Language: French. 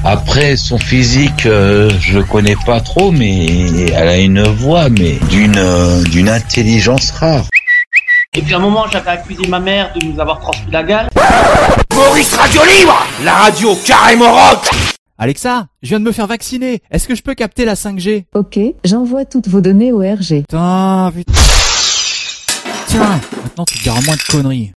Après, son physique, je le connais pas trop, mais elle a une voix, mais d'une intelligence rare. Et puis à un moment, j'avais accusé ma mère de nous avoir transmis la gale. Maurice Radio Libre, la radio carrément rock. Alexa, je viens de me faire vacciner. Est-ce que je peux capter la 5G? Ok, j'envoie toutes vos données au RG. Putain. Tiens, maintenant tu diras moins de conneries.